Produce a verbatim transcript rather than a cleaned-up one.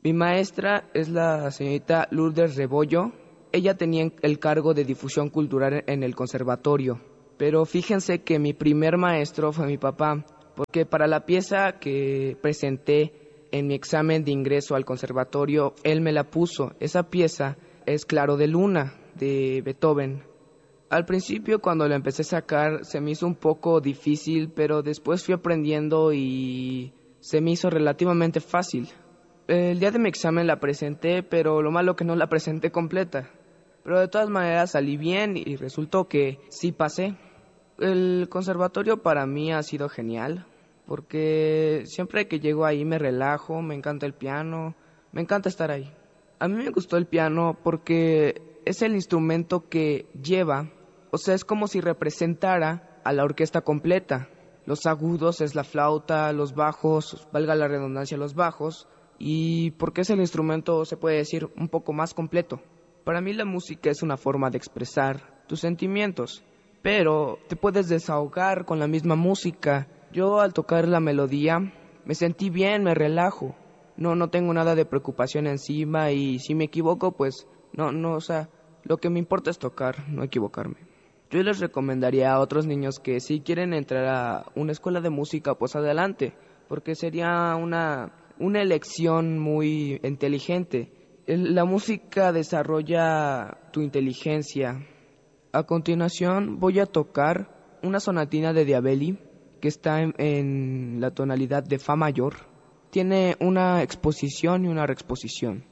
Mi maestra es la señorita Lourdes Rebollo. Ella tenía el cargo de difusión cultural en el conservatorio. Pero fíjense que mi primer maestro fue mi papá, porque para la pieza que presenté en mi examen de ingreso al conservatorio, él me la puso. Esa pieza es Claro de Luna, de Beethoven. Al principio, cuando la empecé a sacar, se me hizo un poco difícil, pero después fui aprendiendo y se me hizo relativamente fácil. El día de mi examen la presenté, pero lo malo que no la presenté completa. Pero de todas maneras salí bien y resultó que sí pasé. El conservatorio para mí ha sido genial, porque siempre que llego ahí me relajo, me encanta el piano, me encanta estar ahí. A mí me gustó el piano porque es el instrumento que lleva, o sea, es como si representara a la orquesta completa. Los agudos es la flauta, los bajos, valga la redundancia, los bajos, y porque es el instrumento, se puede decir, un poco más completo. Para mí la música es una forma de expresar tus sentimientos, pero te puedes desahogar con la misma música. Yo al tocar la melodía me sentí bien, me relajo. No, no tengo nada de preocupación encima y si me equivoco, pues no, no, o sea, lo que me importa es tocar, no equivocarme. Yo les recomendaría a otros niños que si quieren entrar a una escuela de música, pues adelante, porque sería una, una elección muy inteligente. El- La música desarrolla tu inteligencia. A continuación voy a tocar una sonatina de Diabelli que está en, en la tonalidad de Fa mayor. Tiene una exposición y una reexposición.